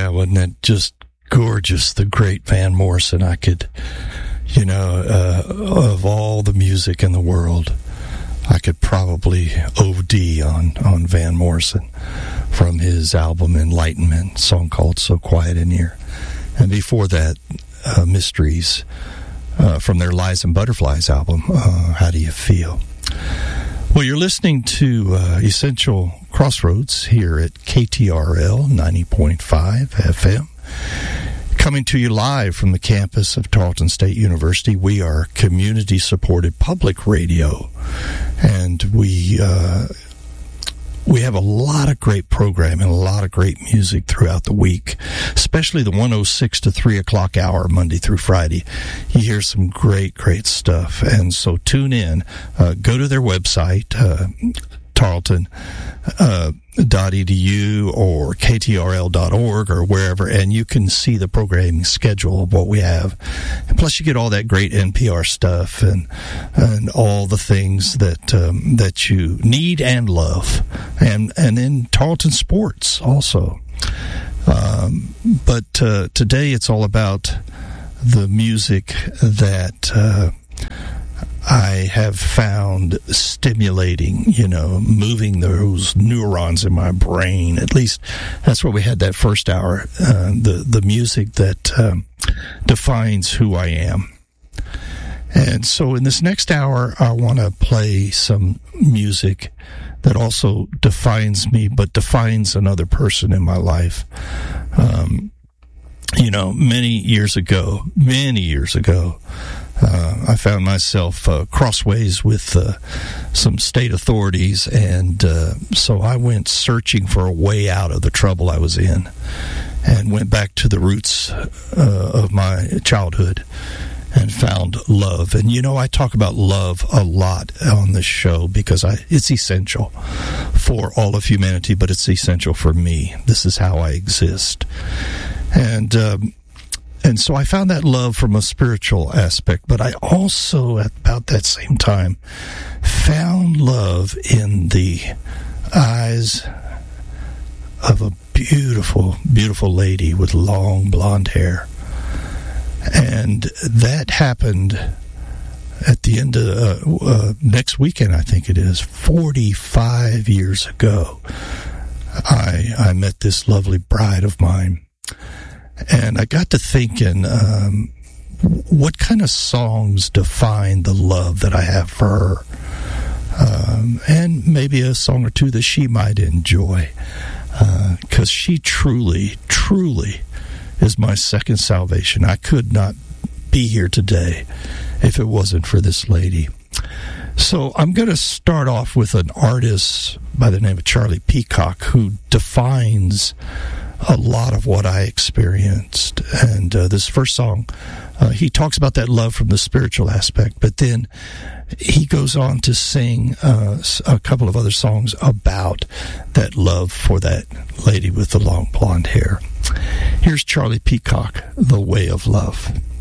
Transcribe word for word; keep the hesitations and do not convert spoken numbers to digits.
Yeah, wasn't that just gorgeous? The great Van Morrison. I could, you know, uh, of all the music in the world, I could probably O D on, on Van Morrison from his album Enlightenment, a song called So Quiet in Here. And before that, uh, Mysteries uh, from their Lies and Butterflies album, uh, How Do You Feel? Well, you're listening to uh, Essential Crossroads here at K T R L ninety point five F M. Coming to you live from the campus of Tarleton State University. We are community-supported public radio, and we uh, we have a lot of great programming, a lot of great music throughout the week, especially the one oh six to three o'clock hour, Monday through Friday. You hear some great, great stuff, and so tune in. Uh, go to their website, uh, Tarleton uh, dot e d u or K T R L dot org or wherever, and you can see the programming schedule of what we have. And plus, you get all that great N P R stuff and and all the things that um, that you need and love, and and in Tarleton sports also. Um, but uh, today it's all about the music that Uh, I have found stimulating, you know, moving those neurons in my brain. At least that's what we had that first hour, uh, the, the music that um, defines who I am. And so in this next hour, I want to play some music that also defines me, but defines another person in my life. Um, you know, many years ago, many years ago, Uh, I found myself uh, crossways with uh, some state authorities, and uh, so I went searching for a way out of the trouble I was in, and went back to the roots uh, of my childhood and found love. And, you know, I talk about love a lot on this show because I, it's essential for all of humanity, but it's essential for me. This is how I exist. And um And so I found that love from a spiritual aspect, but I also, at about that same time, found love in the eyes of a beautiful, beautiful lady with long blonde hair. And that happened at the end of uh, uh, next weekend, I think it is, forty-five years ago. I, I met this lovely bride of mine. And I got to thinking, um, what kind of songs define the love that I have for her? Um, and maybe a song or two that she might enjoy. Because uh, she truly, truly is my second salvation. I could not be here today if it wasn't for this lady. So I'm going to start off with an artist by the name of Charlie Peacock, who defines a lot of what I experienced. And uh, this first song, uh, he talks about that love from the spiritual aspect, but then he goes on to sing uh, a couple of other songs about that love for that lady with the long blonde hair. Here's Charlie Peacock, The Way of Love.